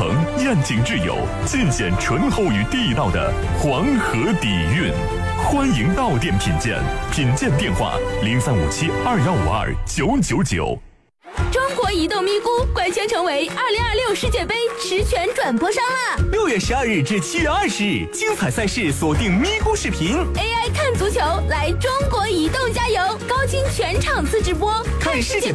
鹏，燕景致友，尽显醇厚与地道的黄河底蕴。欢迎到店品鉴，品鉴电话035721529999。 中国移动咪咕官宣成为2026世界杯实权转播商啦 ！6月12日至7月20日，精彩赛事锁定咪咕视频 ，AI 看足球，来中国移动加油！高清全场次直播， 看世界